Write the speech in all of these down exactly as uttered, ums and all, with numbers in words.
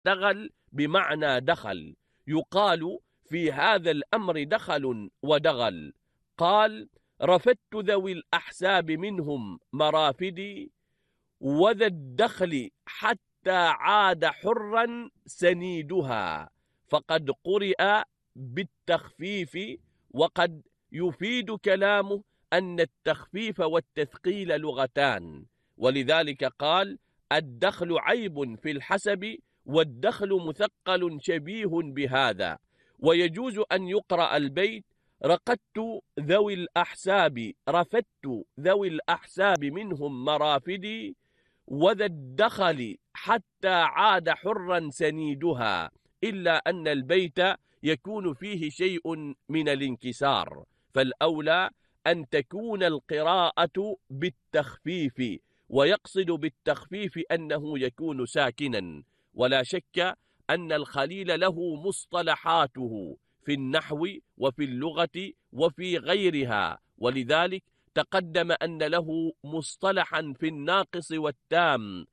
دغل بمعنى دخل، يقال في هذا الأمر دخل ودغل. قال: رفدت ذوي الأحساب منهم مرافدي، وذا الدخل حتى عاد حرا سنيدها. فقد قرئ بالتخفيف، وقد يفيد كلامه أن التخفيف والتثقيل لغتان، ولذلك قال: الدخل عيب في الحسب، والدخل مثقل شبيه بهذا. ويجوز أن يقرأ البيت: رقدت ذوي الأحساب، رفدت ذوي الأحساب منهم مرافدي، وذا الدخل حتى عاد حرا سنيدها، إلا أن البيت يكون فيه شيء من الانكسار، فالأولى أن تكون القراءة بالتخفيف، ويقصد بالتخفيف أنه يكون ساكنا. ولا شك أن الخليل له مصطلحاته في النحو وفي اللغة وفي غيرها، ولذلك تقدم أن له مصطلحا في الناقص والتام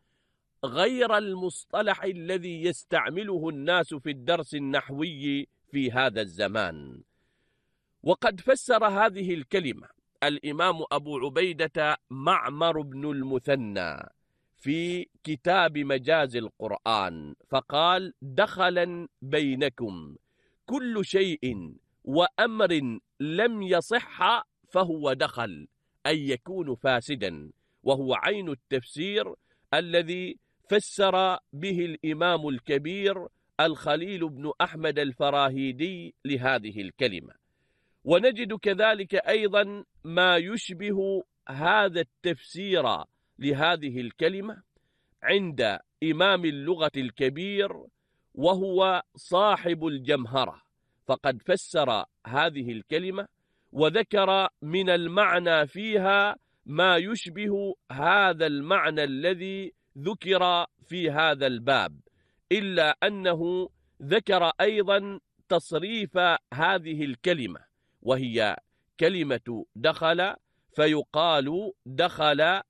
غير المصطلح الذي يستعمله الناس في الدرس النحوي في هذا الزمان. وقد فسر هذه الكلمة الإمام أبو عبيدة معمر بن المثنى في كتاب مجاز القرآن، فقال: دخلا بينكم كل شيء وأمر لم يصح فهو دخل، أي يكون فاسدا، وهو عين التفسير الذي فسر به الإمام الكبير الخليل بن أحمد الفراهيدي لهذه الكلمة. ونجد كذلك أيضا ما يشبه هذا التفسير لهذه الكلمة عند إمام اللغة الكبير وهو صاحب الجمهرة، فقد فسر هذه الكلمة وذكر من المعنى فيها ما يشبه هذا المعنى الذي ذكر في هذا الباب، إلا أنه ذكر أيضا تصريف هذه الكلمة، وهي كلمة دخل، فيقال دخل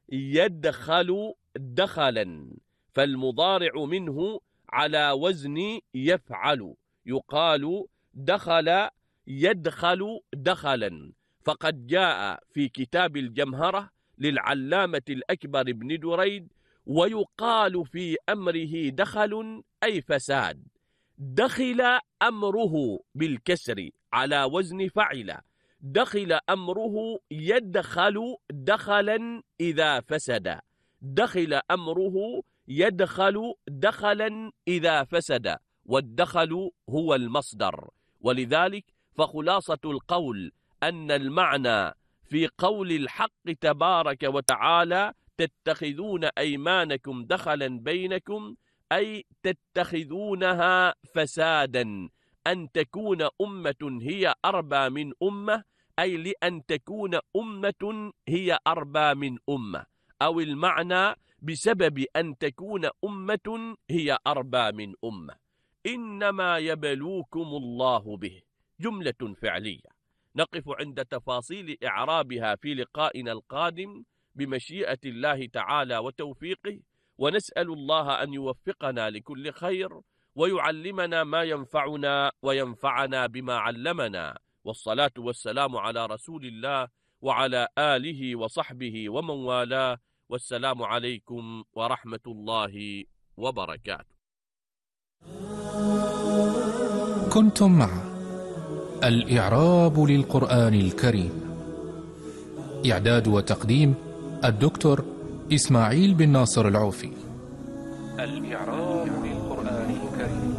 يدخل دخلا، فالمضارع منه على وزن يفعل، يقال دخل يدخل دخلا. فقد جاء في كتاب الجمهرة للعلامة الأكبر بن دريد: ويقال في أمره دخل أي فساد. دخل أمره بالكسر على وزن فعل، دخل أمره يدخل دخلا إذا فسد، دخل أمره يدخل دخلا إذا فسد، والدخل هو المصدر. ولذلك فخلاصة القول أن المعنى في قول الحق تبارك وتعالى: تتخذون أيمانكم دخلا بينكم، أي تتخذونها فسادا، أن تكون أمة هي أربى من أمة، أي لأن تكون أمة هي أربى من أمة، أو المعنى بسبب أن تكون أمة هي أربى من أمة. إنما يبلوكم الله به، جملة فعلية نقف عند تفاصيل إعرابها في لقائنا القادم بمشيئة الله تعالى وتوفيقه، ونسأل الله أن يوفقنا لكل خير ويعلمنا ما ينفعنا وينفعنا بما علمنا، والصلاة والسلام على رسول الله وعلى آله وصحبه ومن والاه، والسلام عليكم ورحمة الله وبركاته. كنتم مع الإعراب للقرآن الكريم، إعداد وتقديم الدكتور إسماعيل بن ناصر العوفي. الإعراب